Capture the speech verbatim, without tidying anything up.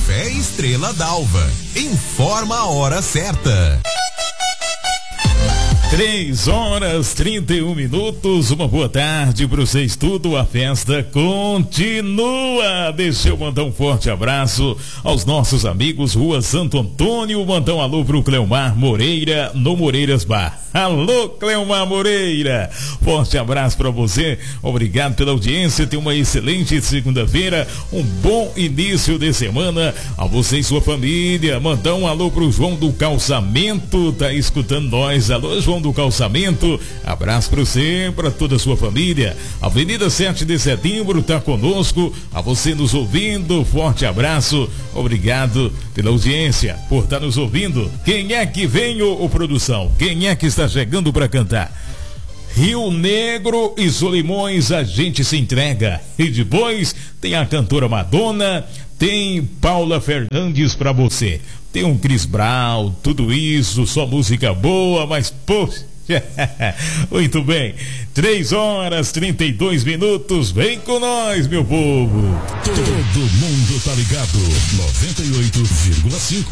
Café Estrela d'Alva. Informa a hora certa. Três horas, trinta e um minutos, uma boa tarde para vocês tudo, a festa continua. Deixa eu mandar um forte abraço aos nossos amigos Rua Santo Antônio, mandar um alô pro Cleomar Moreira, no Moreiras Bar. Alô, Cleomar Moreira, forte abraço para você, obrigado pela audiência, tenha uma excelente segunda-feira, um bom início de semana a você e sua família. Mandar um alô pro João do Calçamento, tá escutando nós, alô João do Calçamento, abraço para você, para toda a sua família. Avenida sete de setembro tá conosco, a você nos ouvindo, forte abraço, obrigado pela audiência, por estar nos ouvindo. Quem é que vem, ô, ô produção? Quem é que está chegando para cantar? Rio Negro e Solimões, a gente se entrega. E depois tem a cantora Madonna, tem Paula Fernandes para você. Tem um Chris Brown, tudo isso, só música boa, mas poxa, muito bem. Três horas, trinta e dois minutos, vem com nós, meu povo. Todo mundo tá ligado, noventa e oito vírgula cinco.